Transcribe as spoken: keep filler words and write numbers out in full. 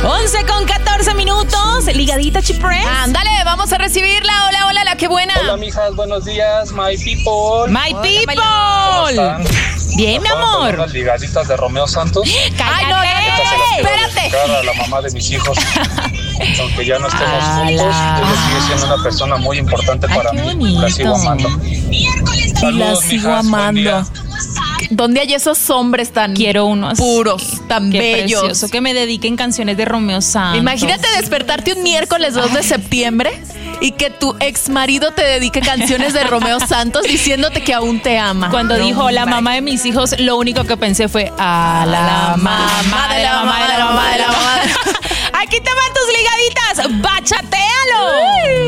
once con catorce minutos. Ligadita, Chipres. Ándale, vamos a recibirla. Hola, hola, la que buena. Hola, mijas, buenos días, my people. My Hola, people. ¿Cómo están? Bien, mi ¿Se acuerdan amor. de las ligaditas de Romeo Santos? Ay, no, no, Esta se las no, quiero espérate. dedicar a la mamá de mis hijos. Aunque ya no estemos Ala. juntos, ella sigue siendo una persona muy importante Ay, para qué mí. bonito. La sigo amando. Y la Saludos, sigo mijas, buen día. amando. ¿Dónde hay esos hombres tan Quiero uno así. puros, tan Qué bellos? precioso, que me dediquen canciones de Romeo Santos. Imagínate despertarte un miércoles dos de septiembre y que tu ex marido te dedique canciones de Romeo Santos diciéndote que aún te ama. Cuando No, dijo la hombre. mamá de mis hijos, lo único que pensé fue a la mamá de la mamá de la mamá de la mamá. Aquí te van tus ligaditas. ¡Bachatealo!